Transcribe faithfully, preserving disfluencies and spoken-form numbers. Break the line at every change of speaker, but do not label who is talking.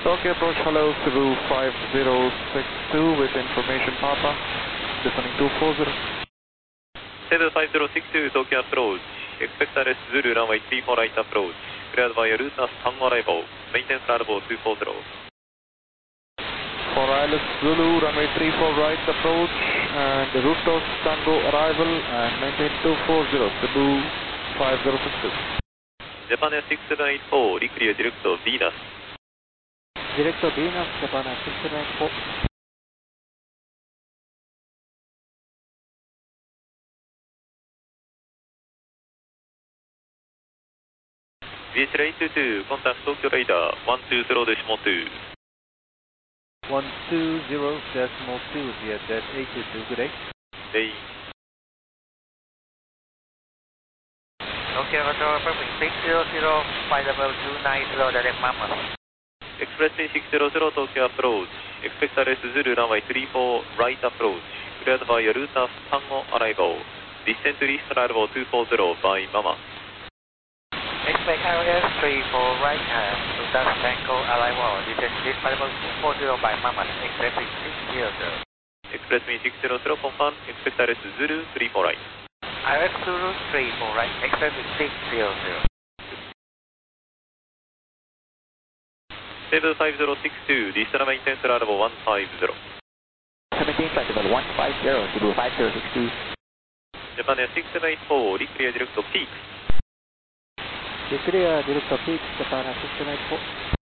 Tokyo approach, hello, Cebu five zero six two with information Papa, descending two four zero.
Cebu five zero six two, Tokyo approach, expect arrest Zulu runway three four right approach, cleared by route as Tango arrival, maintenance arrival two four zero.
For I L S Zulu, runway three four right approach, and the route of Tango arrival, and maintain two four zero, Cebu five zero six two.
Japan Air six seven eight four, reclear direct to Venus.
Direct to Venus, Japan Air six seven eight four.
V H L eight two two, contact Tokyo radar one two zero decimal two.
one two zero decimal two, V H L eight two two, good day.
Hey.
Tokyo Control Perfect six zero zero, flight level two nine zero, direct Mama.
Express six zero zero, Tokyo approach, expect arrest Zulu runway three four right approach, cleared by route as Tango arrival, descent to east arrival two four zero by Mama.
Expect R S three four right, uh, route as Tango arrival, descent to east arrival two four zero by Mama, expressing six zero zero.
Express me six zero zero, confirm, expect arrest Zulu three four right.
R S Zulu three four right, expressing six zero zero.
Cebu five zero six two, descent maintenance arrival one five zero.
seventeen flight level one five zero, Cebu five zero six two.
Japan Air six seven eight four, reclear direct to peaks.
Declare direct to peaks, Japan Air six seven eight four.